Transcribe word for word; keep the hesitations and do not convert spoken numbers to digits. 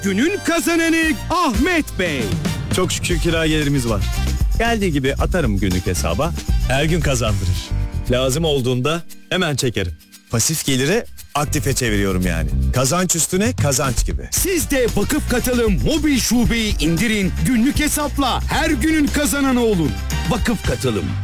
Günün kazananı Ahmet Bey. Çok şükür kira gelirimiz var. Geldiği gibi atarım günlük hesaba. Her gün kazandırır. Lazım olduğunda hemen çekerim. Pasif geliri aktife çeviriyorum yani. Kazanç üstüne kazanç gibi. Siz de Vakıf Katılım mobil şubeyi indirin. Günlük hesapla her günün kazananı olun. Vakıf Katılım.